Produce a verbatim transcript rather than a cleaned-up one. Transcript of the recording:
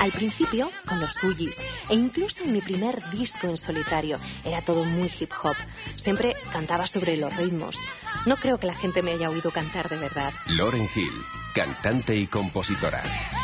Al principio, con los Fugees, e incluso en mi primer disco en solitario, era todo muy hip hop. Siempre cantaba sobre los ritmos. No creo que la gente me haya oído cantar de verdad. Lauryn Hill, cantante y compositora.